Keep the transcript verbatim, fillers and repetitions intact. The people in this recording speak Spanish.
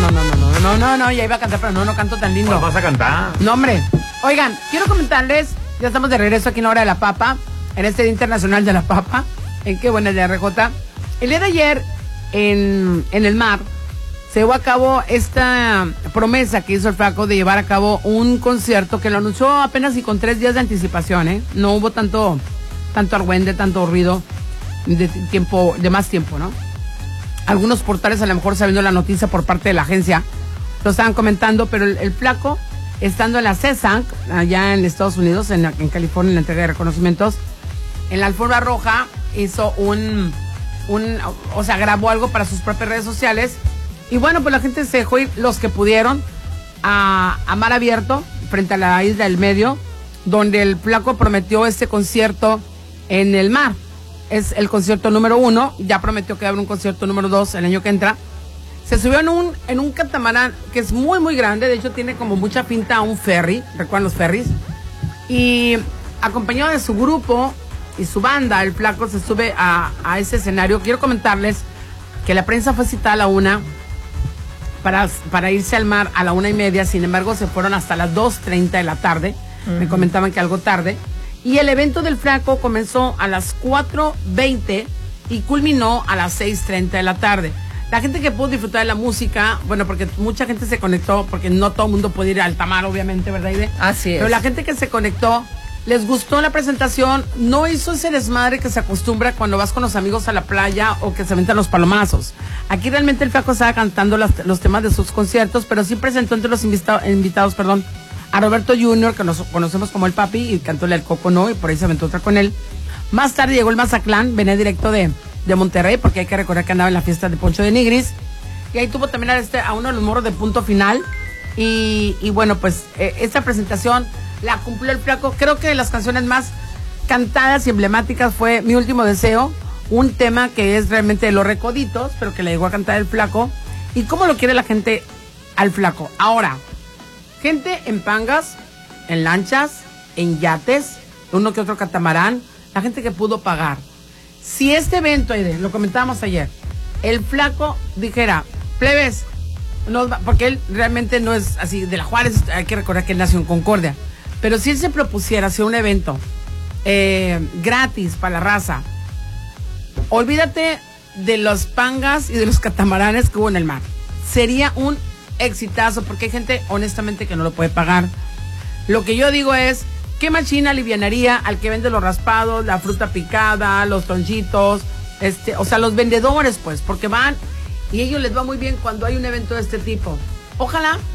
no, no, no, no, no, no, no, ya iba a cantar, pero no, no canto tan lindo. ¿Cuál vas a cantar? No, hombre. Oigan, quiero comentarles, ya estamos de regreso aquí en la hora de la papa, en este Día Internacional de la Papa, en qué buena de R J. El día de ayer, en, en el mar, se llevó a cabo esta promesa que hizo el flaco de llevar a cabo un concierto que lo anunció apenas y con tres días de anticipación, ¿eh? No hubo tanto, tanto argüende, tanto ruido de tiempo, de más tiempo, ¿no? Algunos portales a lo mejor sabiendo la noticia por parte de la agencia lo estaban comentando, pero el, el flaco, estando en la C E S A C, allá en Estados Unidos, en, en California, en la entrega de reconocimientos, en la alfombra roja hizo un, un, o sea, grabó algo para sus propias redes sociales. Y bueno, pues la gente se dejó ir, los que pudieron, a, a mar abierto, frente a la isla del Medio, donde el flaco prometió este concierto en el mar. Es el concierto número uno, ya prometió que va a haber un concierto número dos el año que entra. Se subió en un, en un catamarán que es muy, muy grande, de hecho tiene como mucha pinta a un ferry, ¿recuerdan los ferries? Y acompañado de su grupo y su banda, el flaco se sube a, a ese escenario. Quiero comentarles que la prensa fue citada a la una, Para, para irse al mar a la una y media, sin embargo se fueron hasta las dos treinta de la tarde, uh-huh. Me comentaban que algo tarde, y el evento del flaco comenzó a las cuatro veinte y culminó a las seis treinta de la tarde. La gente que pudo disfrutar de la música, bueno, porque mucha gente se conectó, porque no todo el mundo puede ir al mar, obviamente, ¿verdad, Ide? Así es. Pero la gente que se conectó, les gustó la presentación, no hizo ese desmadre que se acostumbra cuando vas con los amigos a la playa o que se aventan los palomazos. Aquí realmente el flaco estaba cantando las, los temas de sus conciertos, pero sí presentó entre los invita, invitados, perdón, a Roberto junior, que nos conocemos como el Papi, y cantóle al Coco No, y por ahí se aventó otra con él. Más tarde llegó el Mazatlán, venía directo de, de Monterrey, porque hay que recordar que andaba en la fiesta de Poncho de Nigris, y ahí tuvo también a, este, a uno de los morros de Punto Final, y, y bueno, pues eh, esta presentación la cumplió el flaco. Creo que de las canciones más cantadas y emblemáticas fue Mi Último Deseo, un tema que es realmente de Los Recoditos, pero que le llegó a cantar el flaco. ¿Y cómo lo quiere la gente al flaco? Ahora, gente en pangas, en lanchas, en yates, uno que otro catamarán, la gente que pudo pagar. Si este evento, Aide, lo comentábamos ayer, el flaco dijera, plebes, no, porque él realmente no es así, de la Juárez, hay que recordar que él nació en Concordia. Pero si él se propusiera hacer un evento eh, gratis para la raza, olvídate de los pangas y de los catamaranes que hubo en el mar. Sería un exitazo, porque hay gente, honestamente, que no lo puede pagar. Lo que yo digo es, ¿qué machina alivianaría al que vende los raspados, la fruta picada, los tonchitos? Este, o sea, los vendedores, pues, porque van y a ellos les va muy bien cuando hay un evento de este tipo. Ojalá